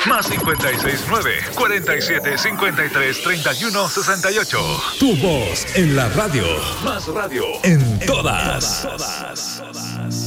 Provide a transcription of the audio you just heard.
Más 569-4753-3168. Tu voz en la radio. Más radio. En todas.